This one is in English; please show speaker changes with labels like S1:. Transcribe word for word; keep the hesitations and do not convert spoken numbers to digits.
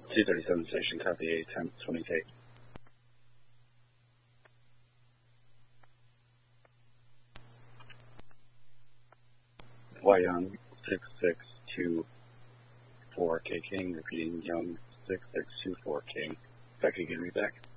S1: two thirty-seven station, copy eight, ten, twenty K. Y Young, six six two four K King, repeating Young, six six two four King. If I could get me back.